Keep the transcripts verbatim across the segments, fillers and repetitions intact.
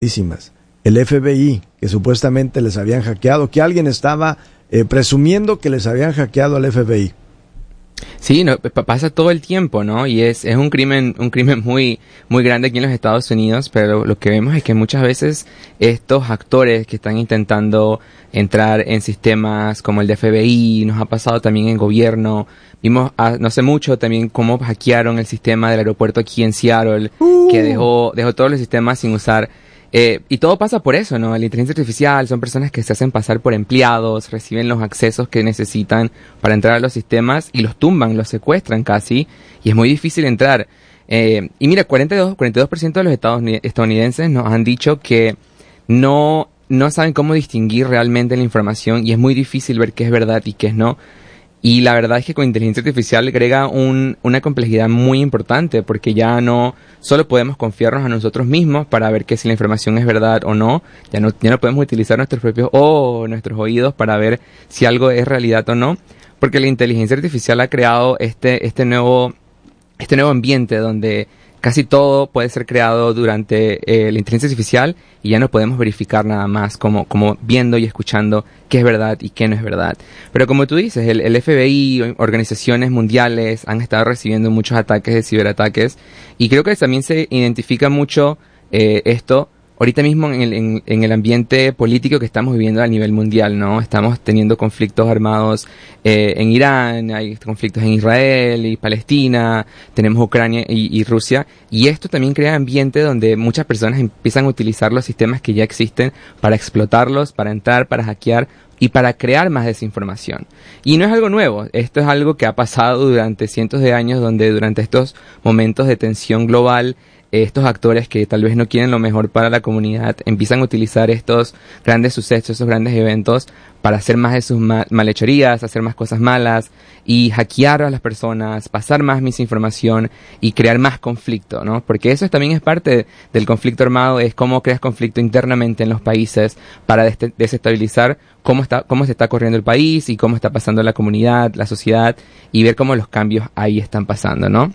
El F B I, que supuestamente les habían hackeado, que alguien estaba eh, presumiendo que les habían hackeado al F B I. Sí, no, pasa todo el tiempo, ¿no? Y es, es un crimen, un crimen muy, muy grande aquí en los Estados Unidos, pero lo que vemos es que muchas veces estos actores que están intentando entrar en sistemas como el de F B I, nos ha pasado también en gobierno, vimos a, no hace mucho también cómo hackearon el sistema del aeropuerto aquí en Seattle, uh. que dejó, dejó todos los sistemas sin usar. Eh, y todo pasa por eso, ¿no? La inteligencia artificial son personas que se hacen pasar por empleados, reciben los accesos que necesitan para entrar a los sistemas y los tumban, los secuestran casi, y es muy difícil entrar. Eh, y mira, cuarenta y dos por ciento de los estadounidenses nos han dicho que no, no saben cómo distinguir realmente la información y es muy difícil ver qué es verdad y qué es no. Y la verdad es que con inteligencia artificial agrega un, una complejidad muy importante porque ya no solo podemos confiarnos a nosotros mismos para ver que si la información es verdad o no, ya no, ya no podemos utilizar nuestros propios ojos, nuestros oídos para ver si algo es realidad o no, porque la inteligencia artificial ha creado este, este nuevo, este nuevo ambiente donde casi todo puede ser creado durante eh, la inteligencia artificial y ya no podemos verificar nada más como, como viendo y escuchando qué es verdad y qué no es verdad. Pero como tú dices, el, el F B I, organizaciones mundiales han estado recibiendo muchos ataques de ciberataques y creo que también se identifica mucho eh, esto ahorita mismo en el, en, en el ambiente político que estamos viviendo a nivel mundial, ¿no? Estamos teniendo conflictos armados eh, en Irán, hay conflictos en Israel y Palestina, tenemos Ucrania y, y Rusia, y esto también crea ambiente donde muchas personas empiezan a utilizar los sistemas que ya existen para explotarlos, para entrar, para hackear y para crear más desinformación. Y no es algo nuevo, esto es algo que ha pasado durante cientos de años, donde durante estos momentos de tensión global, estos actores que tal vez no quieren lo mejor para la comunidad empiezan a utilizar estos grandes sucesos, estos grandes eventos para hacer más de sus ma- malhechorías, hacer más cosas malas y hackear a las personas, pasar más misinformación y crear más conflicto, ¿no? Porque eso es, también es parte del conflicto armado, es cómo creas conflicto internamente en los países para des- desestabilizar cómo está, cómo se está corriendo el país y cómo está pasando la comunidad, la sociedad y ver cómo los cambios ahí están pasando, ¿no?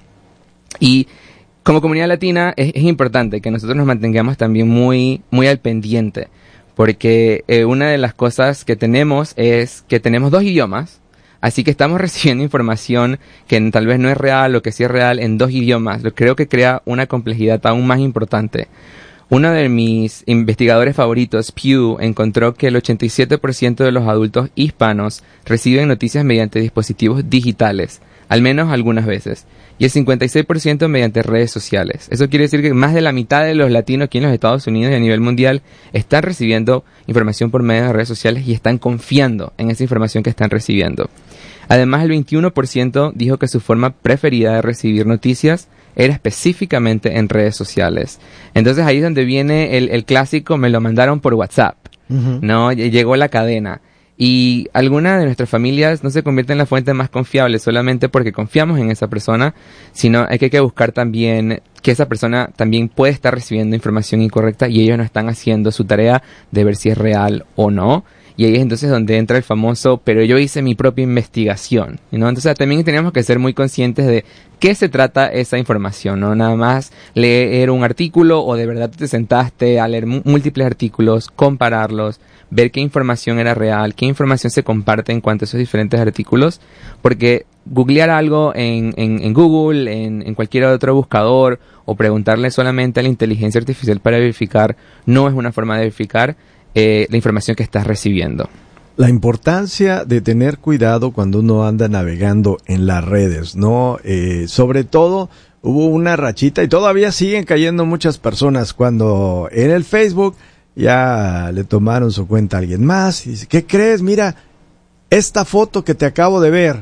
Y como comunidad latina es, es importante que nosotros nos mantengamos también muy, muy al pendiente, porque eh, una de las cosas que tenemos es que tenemos dos idiomas, así que estamos recibiendo información que tal vez no es real o que sí es real en dos idiomas, lo que creo que crea una complejidad aún más importante. Uno de mis investigadores favoritos, Pew, encontró que el ochenta y siete por ciento de los adultos hispanos reciben noticias mediante dispositivos digitales, al menos algunas veces, y el cincuenta y seis por ciento mediante redes sociales. Eso quiere decir que más de la mitad de los latinos aquí en los Estados Unidos y a nivel mundial están recibiendo información por medio de redes sociales y están confiando en esa información que están recibiendo. Además, el veintiuno por ciento dijo que su forma preferida de recibir noticias era específicamente en redes sociales. Entonces ahí es donde viene el, el clásico, me lo mandaron por WhatsApp, uh-huh. ¿no? Llegó la cadena. Y alguna de nuestras familias no se convierte en la fuente más confiable solamente porque confiamos en esa persona, sino hay que, que buscar también que esa persona también puede estar recibiendo información incorrecta y ellos no están haciendo su tarea de ver si es real o no. Y ahí es entonces donde entra el famoso, pero yo hice mi propia investigación, ¿no? Entonces también tenemos que ser muy conscientes de qué se trata esa información, ¿no? Nada más leer un artículo o de verdad te sentaste a leer m- múltiples artículos, compararlos, ver qué información era real, qué información se comparte en cuanto a esos diferentes artículos, porque googlear algo en, en, en Google, en, en cualquier otro buscador, o preguntarle solamente a la inteligencia artificial para verificar, no es una forma de verificar eh, la información que estás recibiendo. La importancia de tener cuidado cuando uno anda navegando en las redes, ¿no? Eh, sobre todo, hubo una rachita y todavía siguen cayendo muchas personas cuando en el Facebook ya le tomaron su cuenta a alguien más y dice, ¿qué crees? Mira, esta foto que te acabo de ver,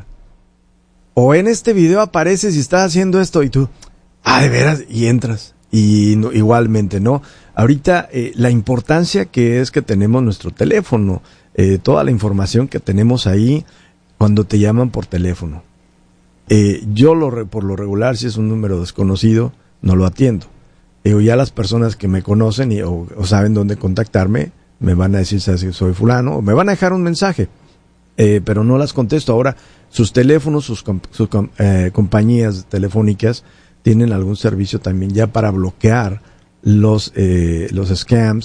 o en este video apareces y estás haciendo esto y tú, ah, de veras, y entras. Y no, igualmente, ¿no? Ahorita eh, la importancia que es que tenemos nuestro teléfono, eh, toda la información que tenemos ahí cuando te llaman por teléfono. Eh, yo lo re, por lo regular, si es un número desconocido, no lo atiendo. Eh, o ya las personas que me conocen y, o, o saben dónde contactarme, me van a decir si soy fulano, o me van a dejar un mensaje, eh, pero no las contesto. Ahora, sus teléfonos, sus, sus eh, compañías telefónicas tienen algún servicio también ya para bloquear los, eh, los scams